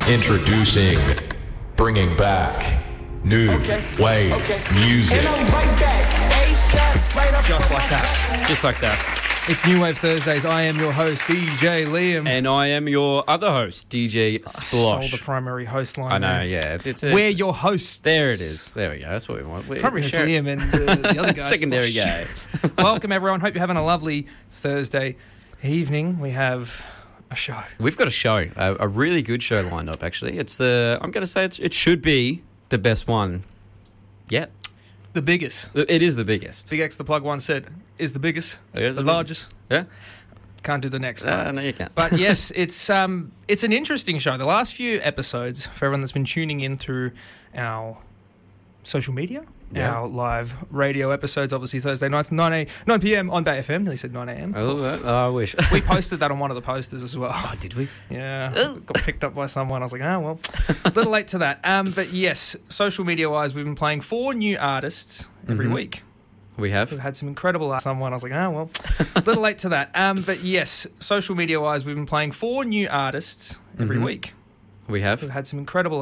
Introducing, bringing back new wave music. And I'm right back, ASAP, right up. Just like that. Just like that. It's New Wave Thursdays. I am your host, DJ Liam. And I am your other host, DJ Stole Splosh. the primary host line. I know, there. yeah. We're your hosts. There it is. There we go. That's what we want. Primary host Liam and the other guy. Secondary Splosh. guy. Welcome, everyone. Hope you're having a lovely Thursday evening. We have a show. We've got a show, a really good show lined up, actually. I'm going to say it should be the best one yet. The biggest. It is the biggest. Big X the Plug One said is the biggest. It is the largest. Yeah. Can't do the next one. No, you can't. But yes, it's an interesting show. The last few episodes, for everyone that's been tuning in through our social media, our live radio episodes, obviously Thursday nights, 9 p.m. on Bay FM. Nearly said 9 a.m. I love that. Oh, I wish. We posted that on one of the posters as well. Oh, did we? Yeah. Got picked up by someone. I was like, oh, well, a little late to that. But yes, social media-wise, we've been playing 4 new artists every week. We have. We've had some incredible someone. I was like, oh, well, a little late to that. But yes, social media-wise, we've been playing 4 new artists every week. We have. We've had some incredible